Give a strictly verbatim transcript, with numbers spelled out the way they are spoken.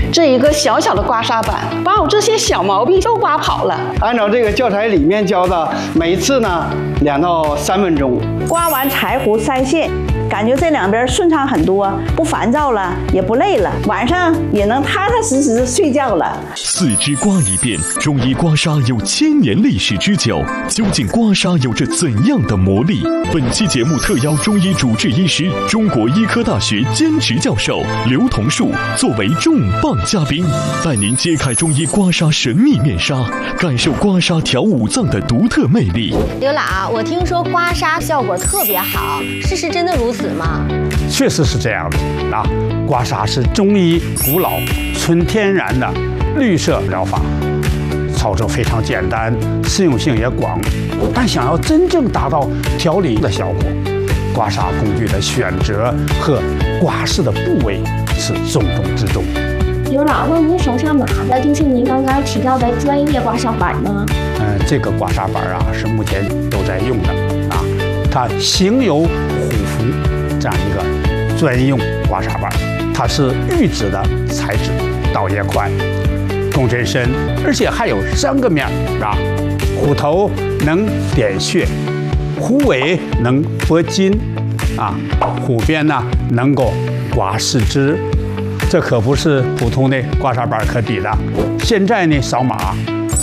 这一个小小的刮痧板，把我这些小毛病都刮跑了。 按照这个教材里面教的，每次呢两到三分钟。 刮完柴胡腮腺，感觉这两边顺畅很多，不烦躁了，也不累了，晚上也能踏踏实实睡觉了。 四肢刮一遍，中医刮痧有千年历史之久，究竟刮痧有着怎样的魔力？本期节目特邀中医主治医师、中国医科大学兼职教授刘同树作为重磅嘉宾，带您揭开中医刮痧神秘面纱，感受刮痧调五脏的独特魅力。 刘老，我听说刮痧效果特别好，事实真的如此吗？ 确实是这样的啊！刮痧是中医古老、纯天然的绿色疗法，操作非常简单，适用性也广。但想要真正达到调理的效果，刮痧工具的选择和刮拭的部位是重中之重。 刘老，那您手上拿的就是您刚刚提到的专业刮痧板吗？ 嗯、呃，这个刮痧板啊是目前都在用的啊，它形有虎符这样一个专用刮痧板，它是玉质的材质，刀也宽，工针深，而且还有三个面啊，虎头能点穴，虎尾能拨筋，啊，虎边呢能够刮四肢。这可不是普通的刮痧板可比的。现在呢，扫码